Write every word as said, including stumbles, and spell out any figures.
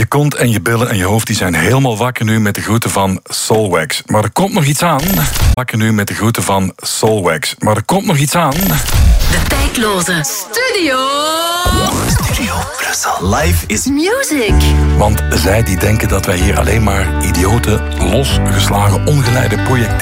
kont en je billen en je hoofd die zijn helemaal wakker nu met de groeten van Soulwax. Maar er komt nog iets aan. Wakker nu met de groeten van Soulwax. Maar er komt nog iets aan. De tijdloze Studio... Studio Brussel. Life is Music. Want zij die denken dat wij hier alleen maar idiote, losgeslagen, ongeleide projecten